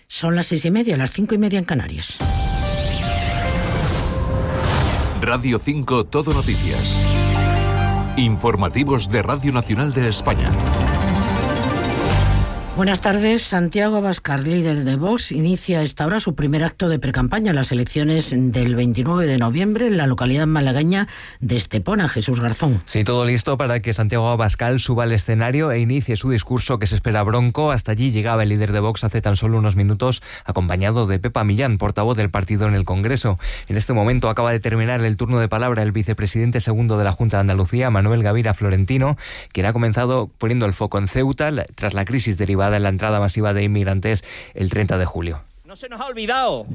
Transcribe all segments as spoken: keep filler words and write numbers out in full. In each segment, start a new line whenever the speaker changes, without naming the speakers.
Son las seis y media, las cinco y media en Canarias.
Radio cinco Todo Noticias. Informativos de Radio Nacional de España.
Buenas tardes. Santiago Abascal, líder de Vox, inicia a esta hora su primer acto de precampaña en las elecciones del veintinueve de noviembre en la localidad malagueña de Estepona. Jesús Garzón.
Sí, todo listo para que Santiago Abascal suba al escenario e inicie su discurso, que se espera bronco. Hasta allí llegaba el líder de Vox hace tan solo unos minutos, acompañado de Pepa Millán, portavoz del partido en el Congreso. En este momento acaba de terminar el turno de palabra el vicepresidente segundo de la Junta de Andalucía, Manuel Gavira Florentino, quien ha comenzado poniendo el foco en Ceuta tras la crisis derivada en la entrada masiva de inmigrantes el treinta de julio.
No se nos ha olvidado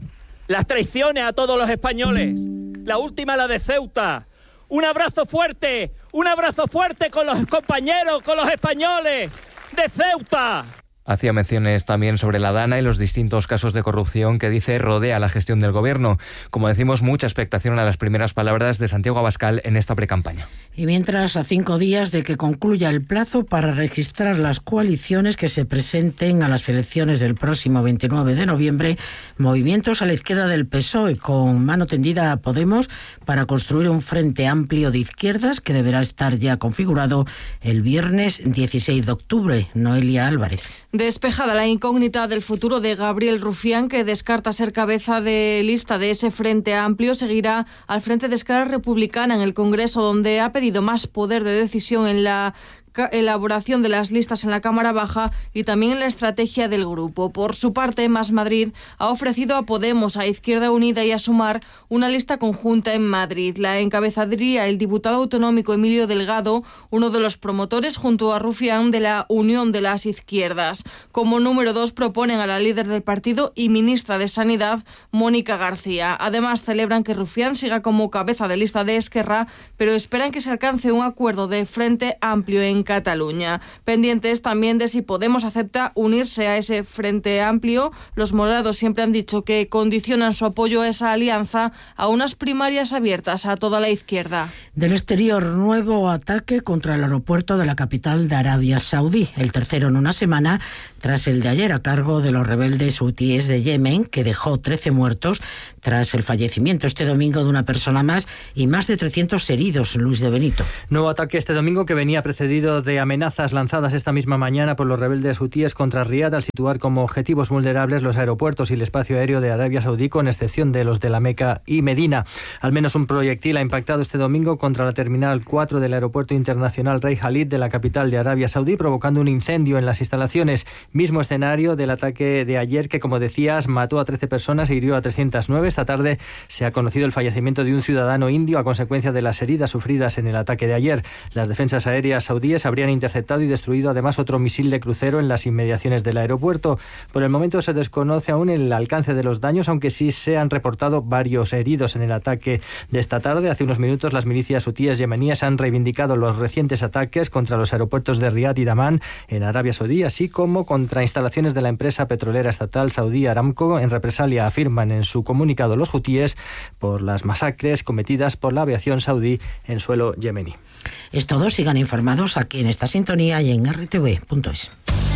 las traiciones a todos los españoles. La última, la de Ceuta. Un abrazo fuerte, un abrazo fuerte con los compañeros, con los españoles de Ceuta.
Hacía menciones también sobre la Dana y los distintos casos de corrupción que dice rodea la gestión del gobierno. Como decimos, mucha expectación a las primeras palabras de Santiago Abascal en esta precampaña.
Y mientras, a cinco días de que concluya el plazo para registrar las coaliciones que se presenten a las elecciones del próximo veintinueve de noviembre, movimientos a la izquierda del P S O E con mano tendida a Podemos para construir un frente amplio de izquierdas que deberá estar ya configurado el viernes dieciséis de octubre. Noelia Álvarez.
Despejada la incógnita del futuro de Gabriel Rufián, que descarta ser cabeza de lista de ese Frente Amplio, seguirá al frente de Esquerra Republicana en el Congreso, donde ha pedido más poder de decisión en la elaboración de las listas en la Cámara Baja y también en la estrategia del grupo. Por su parte, Más Madrid ha ofrecido a Podemos, a Izquierda Unida y a Sumar una lista conjunta en Madrid. La encabezaría el diputado autonómico Emilio Delgado, uno de los promotores junto a Rufián de la Unión de las Izquierdas. Como número dos proponen a la líder del partido y ministra de Sanidad, Mónica García. Además, celebran que Rufián siga como cabeza de lista de Esquerra, pero esperan que se alcance un acuerdo de Frente Amplio en Cataluña. Pendientes también de si Podemos acepta unirse a ese Frente Amplio. Los morados siempre han dicho que condicionan su apoyo a esa alianza a unas primarias abiertas a toda la izquierda.
Del exterior, nuevo ataque contra el aeropuerto de la capital de Arabia Saudí, el tercero en una semana tras el de ayer, a cargo de los rebeldes hutíes de Yemen, que dejó trece muertos tras el fallecimiento este domingo de una persona más y más de trescientos heridos. Luis de Benito.
Nuevo ataque este domingo que venía precedido de amenazas lanzadas esta misma mañana por los rebeldes hutíes contra Riad al situar como objetivos vulnerables los aeropuertos y el espacio aéreo de Arabia Saudí, con excepción de los de la Meca y Medina. Al menos un proyectil ha impactado este domingo contra la terminal cuatro del aeropuerto internacional Rey Khalid de la capital de Arabia Saudí, provocando un incendio en las instalaciones. Mismo escenario del ataque de ayer que, como decías, mató a trece personas e hirió a trescientas nueve. Esta tarde se ha conocido el fallecimiento de un ciudadano indio a consecuencia de las heridas sufridas en el ataque de ayer. Las defensas aéreas saudíes habrían interceptado y destruido además otro misil de crucero en las inmediaciones del aeropuerto. Por el momento se desconoce aún el alcance de los daños, aunque sí se han reportado varios heridos en el ataque de esta tarde. Hace unos minutos las milicias hutíes yemeníes han reivindicado los recientes ataques contra los aeropuertos de Riad y Damán en Arabia Saudí, así como contra instalaciones de la empresa petrolera estatal saudí Aramco. En represalia, afirman en su comunicado los hutíes, por las masacres cometidas por la aviación saudí en suelo yemení.
Es todo. Sigan informados aquí en esta sintonía y en r t v punto es.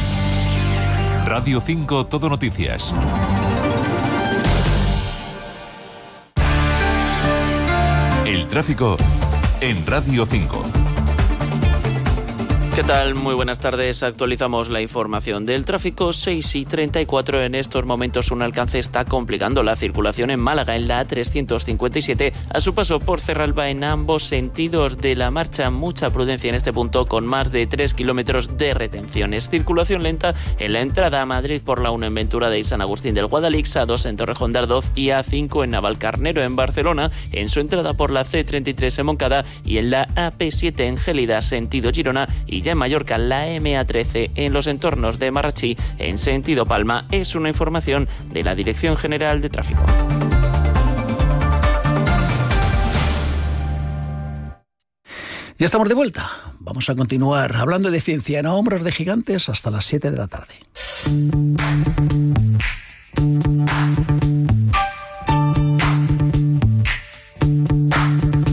Radio cinco Todo Noticias. El tráfico en Radio cinco.
¿Qué tal? Muy buenas tardes. Actualizamos la información del tráfico. seis y treinta y cuatro. En estos momentos un alcance está complicando la circulación en Málaga en la A trescientos cincuenta y siete a su paso por Cerralba en ambos sentidos de la marcha. Mucha prudencia en este punto, con más de tres kilómetros de retenciones. Circulación lenta en la entrada a Madrid por la uno en Ventura de San Agustín del Guadalix, A dos en Torrejón de Ardoz y A cinco en Navalcarnero en Barcelona, en su entrada por la C treinta y tres en Moncada y en la A P siete en Gélida sentido Girona, y ya en Mallorca la M A trece en los entornos de Marrachí en sentido Palma. Es una información de la Dirección General de Tráfico.
Ya estamos de vuelta. Vamos a continuar hablando de ciencia en Hombros de Gigantes hasta las siete de la tarde.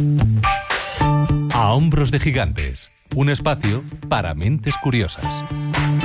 A Hombros de Gigantes, un espacio para mentes curiosas.